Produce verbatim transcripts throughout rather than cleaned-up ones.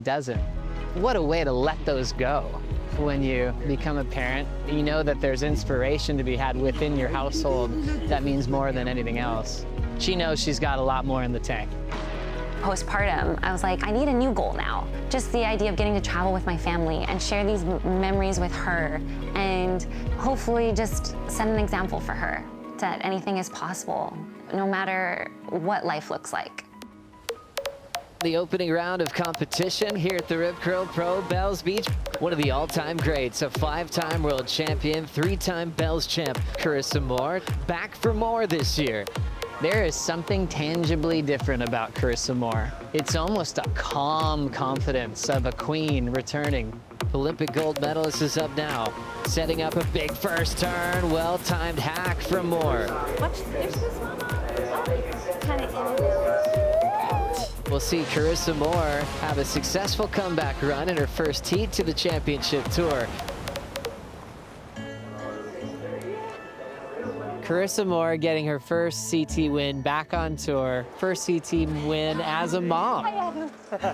doesn't. What a way to let those go. When you become a parent, you know that there's inspiration to be had within your household that means more than anything else. She knows she's got a lot more in the tank. Postpartum, I was like, I need a new goal now. Just the idea of getting to travel with my family and share these memories with her and hopefully just set an example for her that anything is possible, no matter what life looks like. The opening round of competition here at the Rip Curl Pro Bells Beach. One of the all-time greats, a five-time world champion, three-time Bells champ, Carissa Moore, back for more this year. There is something tangibly different about Carissa Moore. It's almost a calm confidence of a queen returning. Olympic gold medalist is up now, setting up a big first turn, well-timed hack from Moore. Watch, there's this one. Oh, kind of. We'll see Carissa Moore have a successful comeback run in her first heat to the championship tour. Carissa Moore getting her first C T win back on tour. First C T win as a mom. Hi.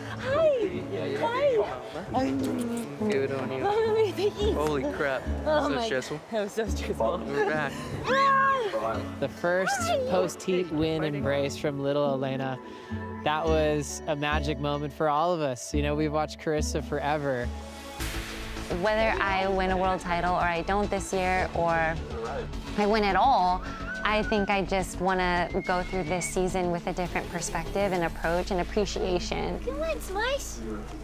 Hi. Good on you. Holy crap. Oh so my stressful. That was so stressful. We're back. The first post-heat win embrace from little Elena. That was a magic moment for all of us. You know, we've watched Carissa forever. Whether I win a world title or I don't this year or I win at all, I think I just want to go through this season with a different perspective and approach and appreciation. Come on, Slice.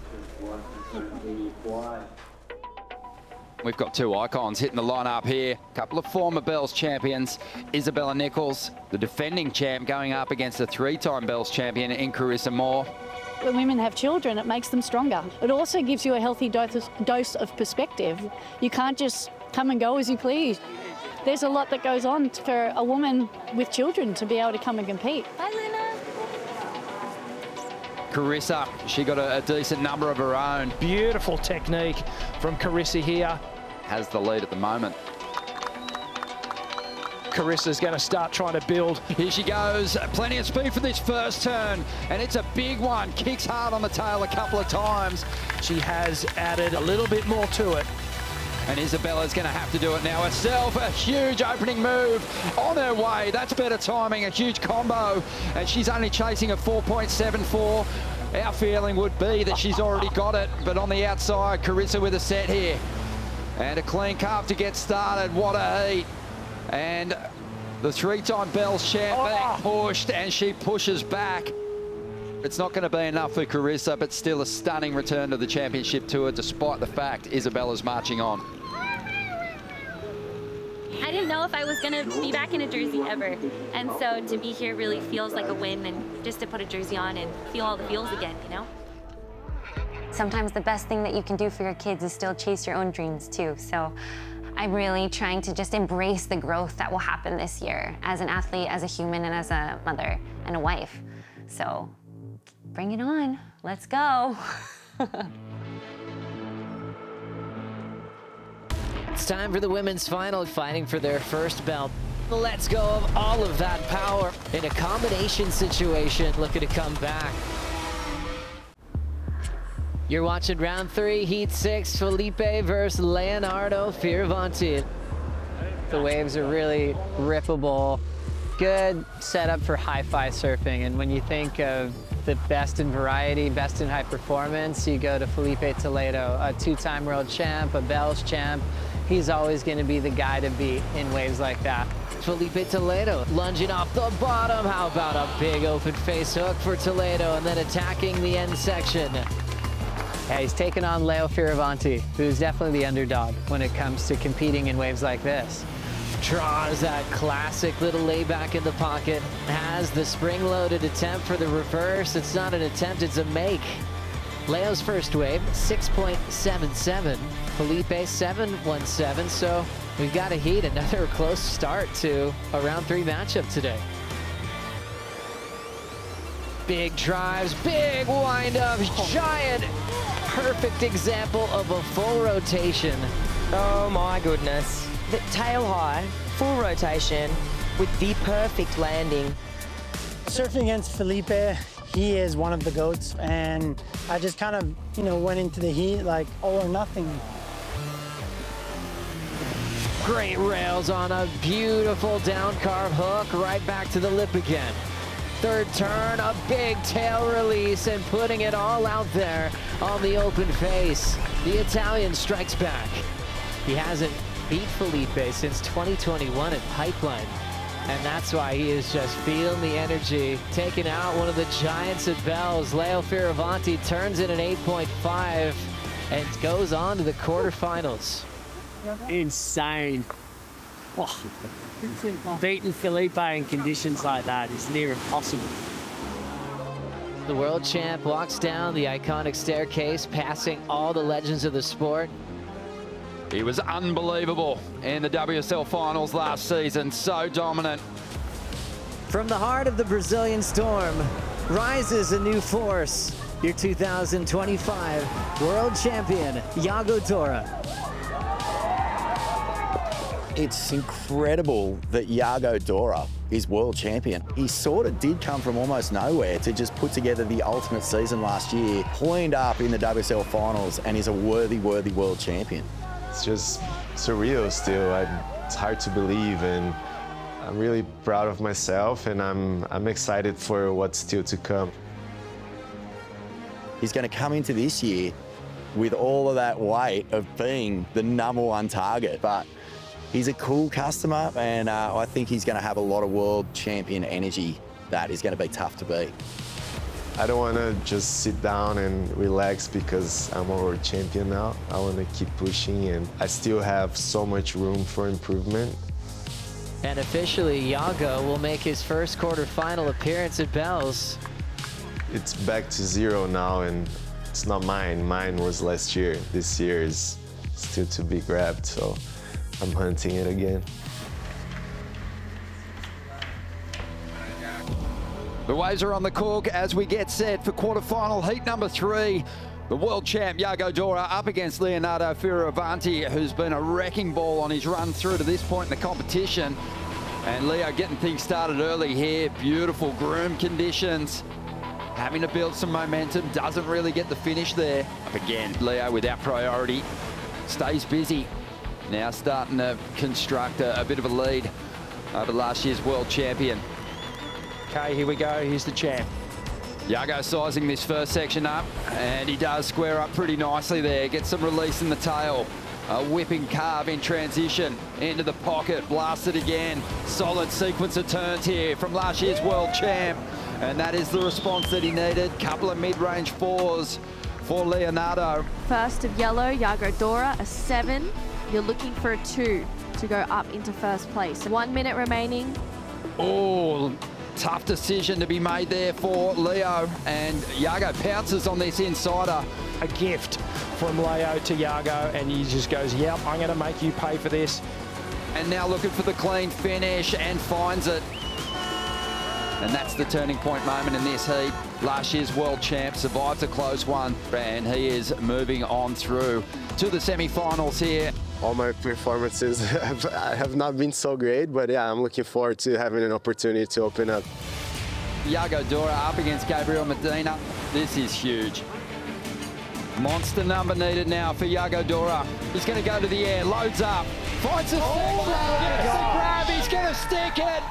We've got two icons hitting the lineup here. A couple of former Bells champions. Isabella Nichols, the defending champ, going up against a three-time Bells champion in Carissa Moore. When women have children, it makes them stronger. It also gives you a healthy dose, dose of perspective. You can't just come and go as you please. There's a lot that goes on for a woman with children to be able to come and compete. Bye, Lena. Carissa, she got a, a decent number of her own. Beautiful technique from Carissa here. Has the lead at the moment. Carissa's going to start trying to build. Here she goes, plenty of speed for this first turn, and it's a big one. Kicks hard on the tail a couple of times. She has added a little bit more to it. And Isabella's going to have to do it now herself. A huge opening move on her way. That's better timing, a huge combo. And she's only chasing a four point seven four. Our feeling would be that she's already got it, but on the outside, Carissa with a set here. And a clean carve to get started. What a heat. And the three-time Bells champ Oh. back pushed, and she pushes back. It's not going to be enough for Carissa, but still a stunning return to the championship tour, despite the fact Isabella's marching on. I didn't know if I was going to be back in a jersey ever. And so to be here really feels like a win, and just to put a jersey on and feel all the feels again, you know? Sometimes the best thing that you can do for your kids is still chase your own dreams too. So I'm really trying to just embrace the growth that will happen this year as an athlete, as a human, and as a mother and a wife. So bring it on. Let's go. It's time for the women's final, fighting for their first belt. Let's go of all of that power in a combination situation, looking to come back. You're watching round three, heat six, Felipe versus Leonardo Fioravanti. The waves are really rippable. Good setup for hi-fi surfing, and when you think of the best in variety, best in high performance, you go to Felipe Toledo, a two-time world champ, a Bells champ. He's always going to be the guy to beat in waves like that. Felipe Toledo lunging off the bottom. How about a big open face hook for Toledo, and then attacking the end section. Yeah, he's taken on Leo Fioravanti, who's definitely the underdog when it comes to competing in waves like this. Draws that classic little layback in the pocket, has the spring-loaded attempt for the reverse. It's not an attempt, it's a make. Leo's first wave, six point seven seven. Felipe, seven one seven, so we've got a heat, another close start to a round three matchup today. Big drives, big wind-up, giant, perfect example of a full rotation. Oh my goodness. The tail high, full rotation with the perfect landing. Surfing against Felipe, he is one of the GOATs, and I just kind of, you know, went into the heat like all or nothing. Great rails on a beautiful down carve hook, right back to the lip again. Third turn, a big tail release and putting it all out there on the open face. The Italian strikes back. He hasn't beat Felipe since twenty twenty-one at Pipeline. And that's why he is just feeling the energy, taking out one of the giants at Bells. Leo Fioravanti turns in an eight point five and goes on to the quarterfinals. Insane. Oh. Beating Felipe in conditions like that is near impossible. The world champ walks down the iconic staircase, passing all the legends of the sport. He was unbelievable in the W S L finals last season, so dominant. From the heart of the Brazilian storm, rises a new force. Your two thousand twenty-five world champion, Yago Dora. It's incredible that Yago Dora is world champion. He sort of did come from almost nowhere to just put together the ultimate season last year, cleaned up in the W S L finals, and is a worthy, worthy world champion. It's just surreal still. I, it's hard to believe, and I'm really proud of myself, and I'm, I'm excited for what's still to come. He's going to come into this year with all of that weight of being the number one target, but he's a cool customer, and uh, I think he's going to have a lot of world champion energy that is going to be tough to beat. I don't want to just sit down and relax because I'm a world champion now. I want to keep pushing, and I still have so much room for improvement. And officially, Yago will make his first quarterfinal appearance at Bells. It's back to zero now, and it's not mine. Mine was last year. This year is still to be grabbed, so I'm hunting it again. The waves are on the cork as we get set for quarterfinal heat number three. The world champ Yago Dora up against Leonardo Fioravanti, who's been a wrecking ball on his run through to this point in the competition. And Leo getting things started early here. Beautiful groom conditions. Having to build some momentum, doesn't really get the finish there. Up again, Leo without priority, stays busy. Now starting to construct a, a bit of a lead over last year's world champion. Okay, here we go. Here's the champ. Yago sizing this first section up, and he does square up pretty nicely there. Gets some release in the tail. A whipping carve in transition into the pocket. Blasted again. Solid sequence of turns here from last year's world champ. And that is the response that he needed. Couple of mid-range fours for Leonardo. First of yellow, Yago Dora, a seven. You're looking for a two to go up into first place. One minute remaining. Oh, tough decision to be made there for Leo, and Yago pounces on this insider. A gift from Leo to Yago, and he just goes, yep, I'm going to make you pay for this. And now looking for the clean finish and finds it. And that's the turning point moment in this heat. Last year's world champ survives a close one, and he is moving on through to the semi-finals here. All my performances have, have not been so great, but yeah, I'm looking forward to having an opportunity to open up. Yago Dora up against Gabriel Medina. This is huge. Monster number needed now for Yago Dora. He's going to go to the air, loads up, finds a oh second, gets the grab, he's going to stick it.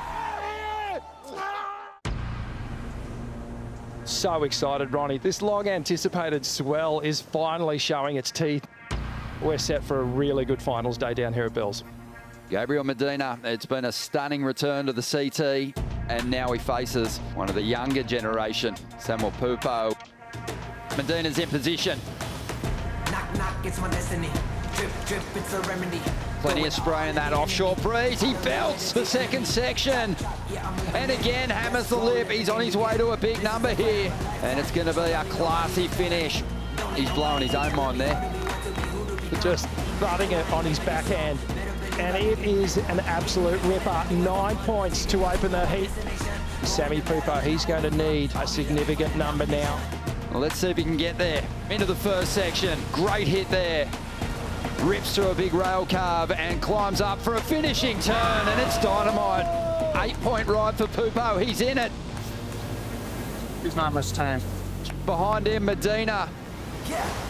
So excited, Ronnie. This long-anticipated swell is finally showing its teeth. We're set for a really good finals day down here at Bells. Gabriel Medina, it's been a stunning return to the C T, and now he faces one of the younger generation, Samuel Pupo. Medina's in position. Knock, knock, it's my destiny. Drip, drip, it's a remedy. Plenty of spray in that offshore breeze. He belts the second section. And again, hammers the lip. He's on his way to a big number here. And it's going to be a classy finish. He's blowing his own mind there. Just thudding it on his backhand. And it is an absolute ripper. Nine points to open the heat. Sammy Pupo, he's going to need a significant number now. Well, let's see if he can get there. Into the first section. Great hit there. Rips through a big rail carve and climbs up for a finishing turn, and it's dynamite. Eight-point ride for Pupo. He's in it. There's not much time. Behind him, Medina. Yeah.